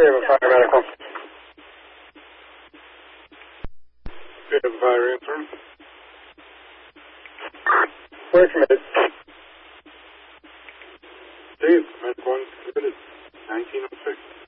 Haven Fire Medical. Haven Fire answer. We're committed. Dave, Med 1 committed. 1906.